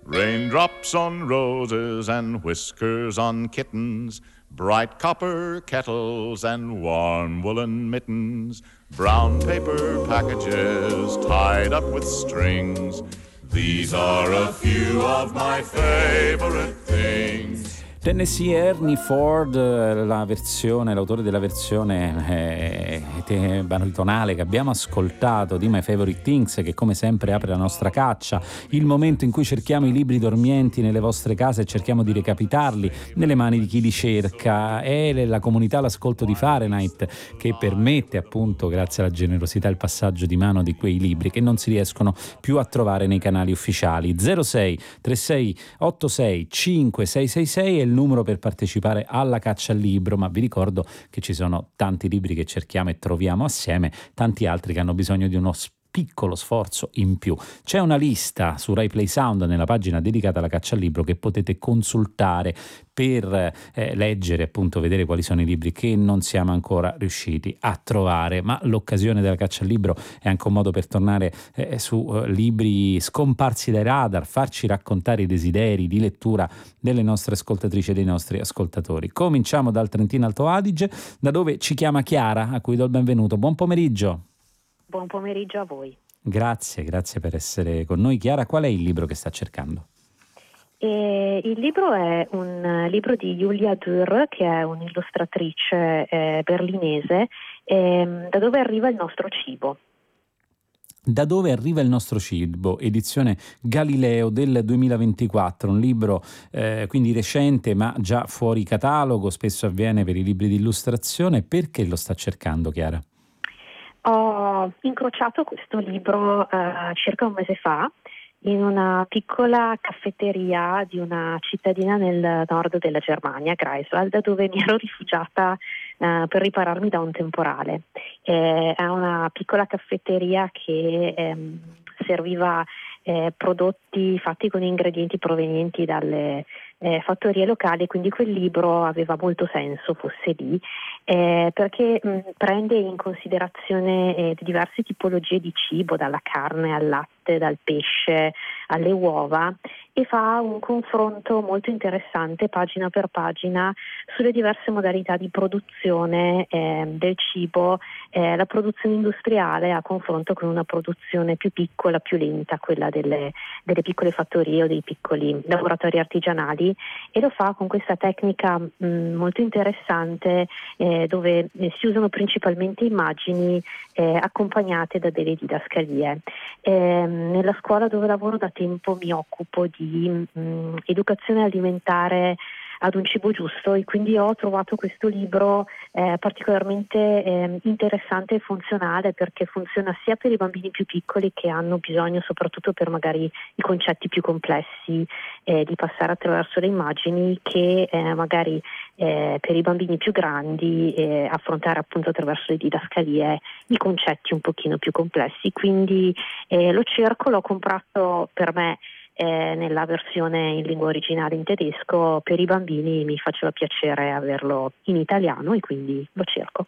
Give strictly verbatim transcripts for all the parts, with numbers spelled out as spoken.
Raindrops on roses and whiskers on kittens, bright copper kettles and warm woolen mittens, brown paper packages tied up with strings. These are a few of my favorite things. Tennessee Ernie Ford, la versione, l'autore della versione eh, baritonale che abbiamo ascoltato di My Favorite Things, che come sempre apre la nostra caccia, il momento in cui cerchiamo i libri dormienti nelle vostre case e cerchiamo di recapitarli nelle mani di chi li cerca. È la comunità L'Ascolto di Fahrenheit che permette appunto, grazie alla generosità, il passaggio di mano di quei libri che non si riescono più a trovare nei canali ufficiali. zero sei tre sei otto sei cinque sei sei sei è il numero per partecipare alla caccia al libro, ma vi ricordo che ci sono tanti libri che cerchiamo e troviamo assieme, tanti altri che hanno bisogno di uno piccolo sforzo in più. C'è una lista su Rai Play Sound nella pagina dedicata alla caccia al libro che potete consultare per eh, leggere, appunto vedere quali sono i libri che non siamo ancora riusciti a trovare, ma l'occasione della caccia al libro è anche un modo per tornare eh, su eh, libri scomparsi dai radar, farci raccontare i desideri di lettura delle nostre ascoltatrici e dei nostri ascoltatori. Cominciamo dal Trentino Alto Adige, da dove ci chiama Chiara, a cui do il benvenuto. Buon pomeriggio. Buon pomeriggio a voi. Grazie, grazie per essere con noi. Chiara, qual è il libro che sta cercando? E il libro è un libro di Julia Dürr, che è un'illustratrice eh, berlinese, eh, da dove arriva il nostro cibo. Da dove arriva il nostro cibo, edizione Galileo del duemilaventiquattro, un libro eh, quindi recente ma già fuori catalogo, spesso avviene per i libri di illustrazione. Perché lo sta cercando, Chiara? Ho incrociato questo libro eh, circa un mese fa in una piccola caffetteria di una cittadina nel nord della Germania, Greifswald, dove mi ero rifugiata eh, per ripararmi da un temporale. Eh, è una piccola caffetteria che ehm, serviva eh, prodotti fatti con ingredienti provenienti dalle eh, fattorie locali, quindi quel libro aveva molto senso fosse lì, eh, perché mh, prende in considerazione eh, diverse tipologie di cibo, dalla carne al latte, dal pesce alle uova, e fa un confronto molto interessante pagina per pagina sulle diverse modalità di produzione eh, del cibo, eh, la produzione industriale a confronto con una produzione più piccola, più lenta, quella delle, delle piccole fattorie o dei piccoli laboratori artigianali, e lo fa con questa tecnica mh, molto interessante eh, dove eh, si usano principalmente immagini eh, accompagnate da delle didascalie. Eh, nella scuola dove lavoro da tempo mi occupo di mh, educazione alimentare ad un cibo giusto, e quindi ho trovato questo libro eh, particolarmente eh, interessante e funzionale, perché funziona sia per i bambini più piccoli che hanno bisogno, soprattutto per magari i concetti più complessi, eh, di passare attraverso le immagini, che eh, magari eh, per i bambini più grandi eh, affrontare appunto attraverso le didascalie i concetti un pochino più complessi. Quindi eh, lo cerco, l'ho comprato per me Eh, nella versione in lingua originale in tedesco. Per i bambini mi faceva piacere averlo in italiano e quindi lo cerco.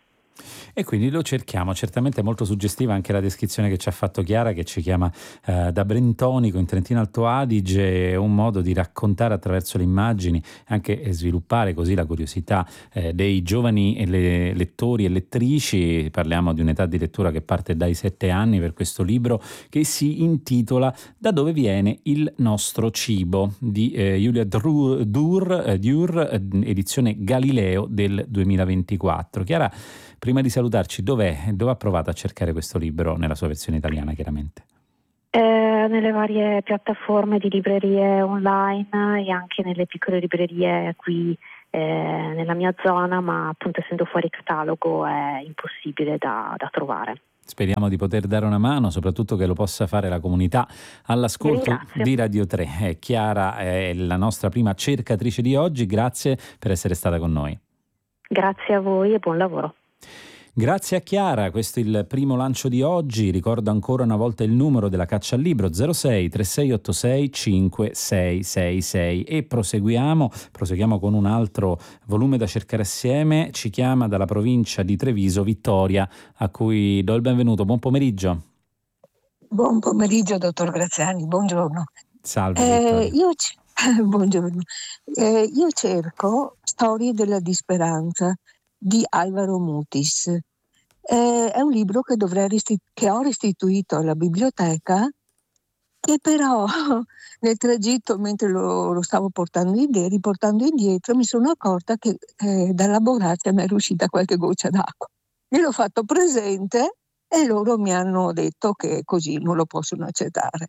E quindi lo cerchiamo. Certamente è molto suggestiva anche la descrizione che ci ha fatto Chiara, che ci chiama eh, da Brentonico in Trentino Alto Adige. È un modo di raccontare attraverso le immagini e anche eh, sviluppare così la curiosità eh, dei giovani e le lettori e lettrici. Parliamo di un'età di lettura che parte dai sette anni per questo libro, che si intitola Da dove viene il nostro cibo, di eh, Julia Dürr, Dürr, eh, Dürr, edizione Galileo del duemilaventiquattro. Chiara, prima di salutarci, dov'è? Dove ha provato a cercare questo libro nella sua versione italiana, chiaramente? Eh, nelle varie piattaforme di librerie online e anche nelle piccole librerie qui eh, nella mia zona, ma appunto essendo fuori catalogo è impossibile da, da trovare. Speriamo di poter dare una mano, soprattutto che lo possa fare la comunità all'ascolto di Radio tre. Eh, Chiara è la nostra prima cercatrice di oggi, grazie per essere stata con noi. Grazie a voi e buon lavoro. Grazie a Chiara, questo è il primo lancio di oggi. Ricordo ancora una volta il numero della caccia al libro: zero sei tre sei otto sei cinque sei sei sei, e proseguiamo proseguiamo con un altro volume da cercare assieme. Ci chiama dalla provincia di Treviso Vittoria, a cui do il benvenuto. Buon pomeriggio. Buon pomeriggio, dottor Graziani, buongiorno. Salve Eh, Vittoria. io c- Buongiorno. Eh, io cerco Storie della disperanza di Alvaro Mutis. Eh, è un libro che, dovrei resti- che ho restituito alla biblioteca, che però nel tragitto, mentre lo, lo stavo portando indietro, riportando indietro, mi sono accorta che eh, dalla borraccia mi è uscita qualche goccia d'acqua. Gliel'ho fatto presente e loro mi hanno detto che così non lo possono accettare.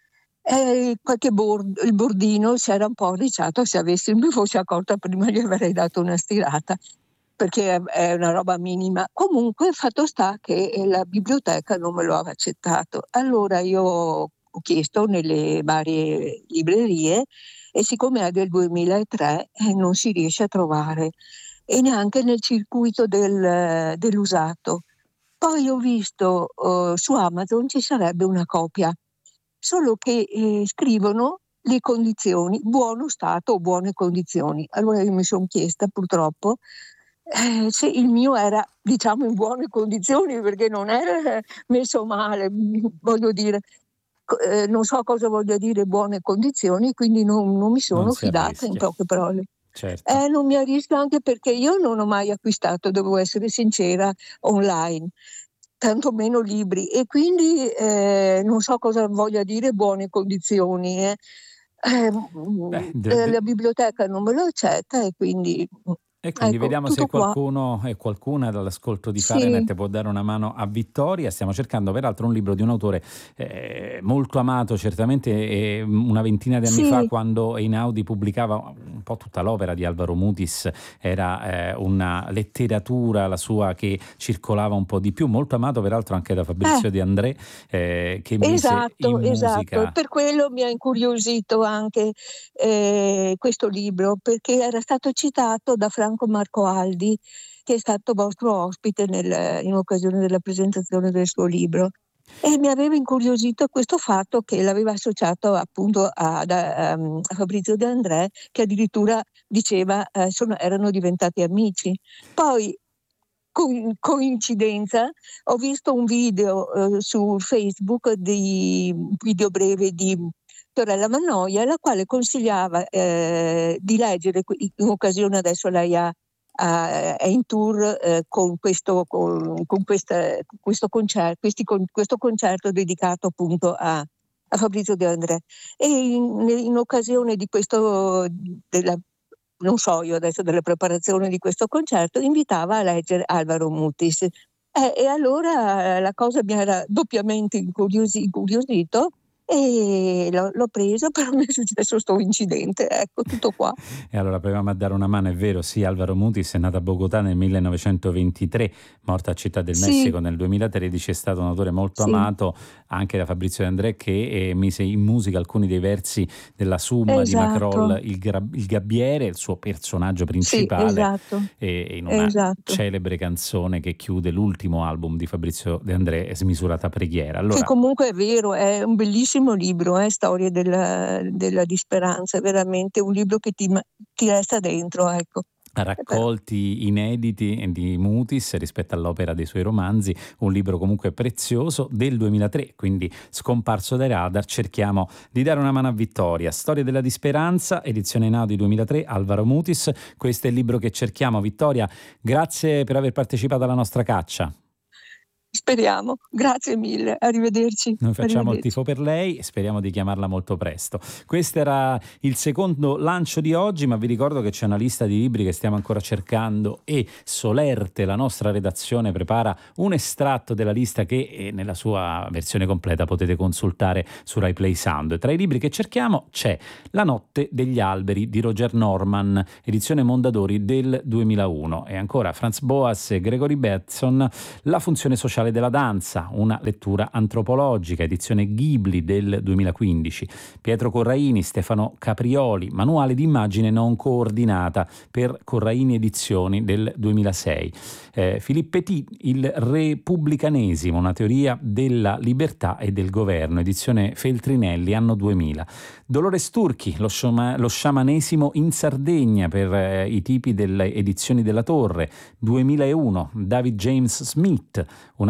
E qualche bord- il bordino si era un po' arricciato, se avessi mi fossi accorta prima gli avrei dato una stirata, perché è, è una roba minima. Comunque fatto sta che eh, la biblioteca non me lo aveva accettato. Allora io ho chiesto nelle varie librerie e siccome è del duemilatré eh, non si riesce a trovare, e neanche nel circuito del- dell'usato. Poi ho visto eh, su Amazon ci sarebbe una copia, solo che eh, scrivono le condizioni, buono stato o buone condizioni. Allora io mi sono chiesta purtroppo eh, se il mio era, diciamo, in buone condizioni, perché non era eh, messo male, voglio dire, co- eh, non so cosa voglia dire buone condizioni, quindi non, non mi Non sono si fidata, in arrischia, poche parole. certo. Eh, non mi arrisco, anche perché io non ho mai acquistato, devo essere sincera, online, tanto meno libri, e quindi eh, non so cosa voglia dire buone condizioni. eh. Eh, Beh, mm, de- eh, de- la biblioteca non me lo accetta, e quindi mm, E quindi ecco, vediamo se tutto qua. qualcuno e qualcuna dall'ascolto di Sì, Fahrenheit può dare una mano a Vittoria. Stiamo cercando peraltro un libro di un autore eh, molto amato, certamente eh, una ventina di anni fa, sì, quando Einaudi pubblicava un po' tutta l'opera di Alvaro Mutis. Era eh, una letteratura, la sua, che circolava un po' di più, molto amato peraltro anche da eh, Fabrizio De André, eh, che mise in esatto, esatto. E musica. per quello mi ha incuriosito anche eh, questo libro, perché era stato citato da Franco Marco Aldi, che è stato vostro ospite nel- in occasione della presentazione del suo libro. E mi aveva incuriosito questo fatto che l'aveva associato appunto a, da- um, a Fabrizio De André, che addirittura diceva eh, sono- erano diventati amici. Poi, co- coincidenza, ho visto un video eh, su Facebook, di un video breve di Torella Mannoia, la quale consigliava eh, di leggere, in occasione adesso lei ha a- è in tour eh, con questo, con, con questa- questo, concerto, questi con- questo concerto dedicato appunto a, a Fabrizio De André. E in, in occasione di questo, della, non so io adesso, della preparazione di questo concerto, invitava a leggere Alvaro Mutis. Eh, e allora la cosa mi era doppiamente incuriosi- incuriosito, e l'ho, l'ho preso, però mi è successo sto incidente, ecco, tutto qua. E allora proviamo a dare una mano. È vero, sì, Alvaro Mutis è nato a Bogotà nel millenovecentoventitré, morto a Città del Sì, Messico nel duemilatredici. È stato un autore molto sì, amato anche da Fabrizio De André, che eh, mise in musica alcuni dei versi della Summa di esatto, Macrol, il, Gra- il Gabbiere, il suo personaggio sì, principale, esatto, e in una esatto. celebre canzone che chiude l'ultimo album di Fabrizio De André, Smisurata preghiera. Che Allora, comunque è vero, è un bellissimo libro, eh, Storie della, della disperanza, è veramente un libro che ti, ma- ti resta dentro, ecco. E però, raccolti inediti di Mutis rispetto all'opera dei suoi romanzi, un libro comunque prezioso del duemilatré, quindi scomparso dai radar. Cerchiamo di dare una mano a Vittoria. Storia della disperanza, edizione Einaudi duemilatré, Alvaro Mutis. Questo è il libro che cerchiamo. Vittoria, grazie per aver partecipato alla nostra caccia. speriamo. Grazie mille, arrivederci. Noi facciamo il Arrivederci. tifo per lei e speriamo di chiamarla molto presto. Questo era il secondo lancio di oggi, ma vi ricordo che c'è una lista di libri che stiamo ancora cercando, e Solerte, la nostra redazione, prepara un estratto della lista che eh, nella sua versione completa potete consultare su Rai Play Sound. Tra i libri che cerchiamo c'è La notte degli alberi di Roger Norman, edizione Mondadori del duemilauno, e ancora Franz Boas e Gregory Bateson, La funzione sociale della danza, una lettura antropologica, edizione Ghibli del duemilaquindici. Pietro Corraini, Stefano Caprioli, manuale di immagine non coordinata per Corraini Edizioni del duemilasei. Eh, Philippe Petit, Il repubblicanesimo, una teoria della libertà e del governo, edizione Feltrinelli, anno duemila. Dolores Turchi, lo, sciama- lo sciamanesimo in Sardegna, per eh, i tipi delle edizioni della Torre, duemilauno. David James Smith, una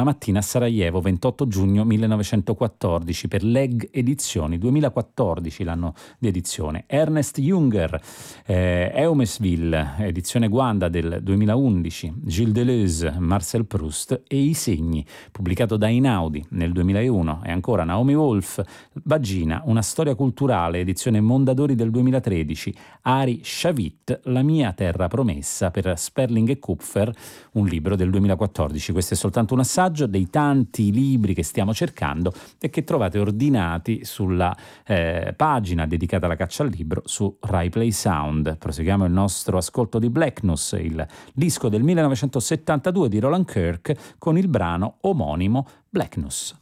una mattina a Sarajevo, ventotto giugno millenovecentoquattordici, per Leg Edizioni, duemilaquattordici l'anno di edizione. Ernest Junger, eh, Eumesville, edizione Guanda del duemilaundici, Gilles Deleuze, Marcel Proust e I segni, pubblicato da Einaudi nel duemilauno. E ancora Naomi Wolf, Vagina, una storia culturale, edizione Mondadori del duemilatredici. Ari Shavit, La mia terra promessa, per Sperling e Kupfer, un libro del duemilaquattordici. Questo è soltanto un assaggio dei tanti libri che stiamo cercando e che trovate ordinati sulla eh, pagina dedicata alla caccia al libro su Rai Play Sound. Proseguiamo il nostro ascolto di Blackness, il disco del millenovecentosettantadue di Roland Kirk, con il brano omonimo Blackness.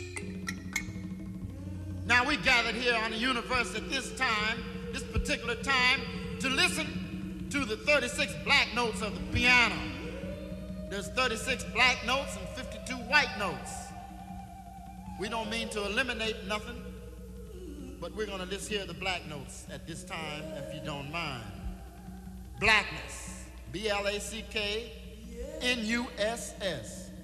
Now we gathered here on the universe at this time, this particular time, to listen to the thirty-six black notes of the piano. There's thirty-six black notes and fifty-two white notes. We don't mean to eliminate nothing, but we're going to just hear the black notes at this time, if you don't mind. Blackness, B L A C K N U S S.